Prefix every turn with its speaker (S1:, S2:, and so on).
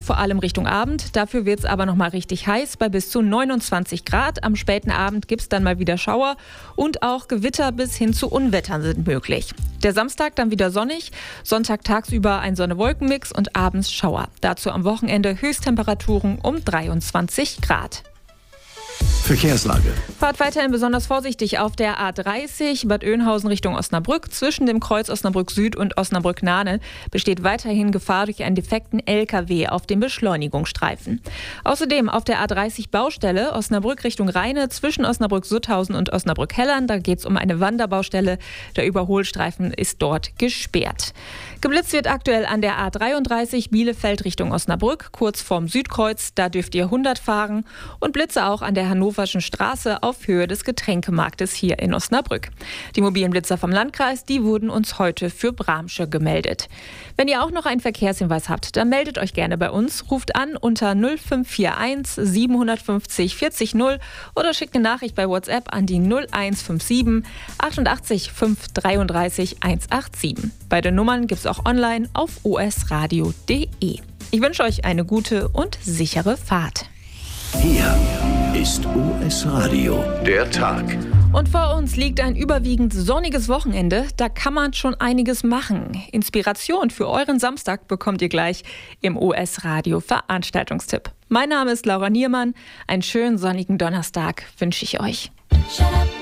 S1: vor allem Richtung Abend. Dafür wird es aber nochmal richtig heiß bei bis zu 29 Grad. Am späten Abend gibt es dann mal wieder Schauer und auch Gewitter bis hin zu Unwettern sind möglich. Der Samstag dann wieder sonnig, Sonntag tagsüber ein Sonne-Wolken-Mix und abends Schauer. Dazu am Wochenende Höchsttemperaturen um 23 Grad.
S2: Verkehrslage.
S1: Fahrt weiterhin besonders vorsichtig auf der A30 Bad Oeynhausen Richtung Osnabrück. Zwischen dem Kreuz Osnabrück Süd und Osnabrück Nahe besteht weiterhin Gefahr durch einen defekten LKW auf dem Beschleunigungsstreifen. Außerdem auf der A30 Baustelle Osnabrück Richtung Rheine zwischen Osnabrück Sutthausen und Osnabrück Hellern. Da geht es um eine Wanderbaustelle. Der Überholstreifen ist dort gesperrt. Geblitzt wird aktuell an der A33 Bielefeld Richtung Osnabrück, kurz vorm Südkreuz. Da dürft ihr 100 fahren und Blitze auch an der Hannoverschen Straße auf Höhe des Getränkemarktes hier in Osnabrück. Die mobilen Blitzer vom Landkreis, die wurden uns heute für Bramsche gemeldet. Wenn ihr auch noch einen Verkehrshinweis habt, dann meldet euch gerne bei uns, ruft an unter 0541 750 40 0 oder schickt eine Nachricht bei WhatsApp an die 0157 88 533 187. Beide Nummern gibt es auch online auf osradio.de. Ich wünsche euch eine gute und sichere Fahrt.
S2: Hier ist OS Radio, der Tag.
S1: Und vor uns liegt ein überwiegend sonniges Wochenende. Da kann man schon einiges machen. Inspiration für euren Samstag bekommt ihr gleich im OS Radio Veranstaltungstipp. Mein Name ist Laura Niermann. Einen schönen sonnigen Donnerstag wünsche ich euch.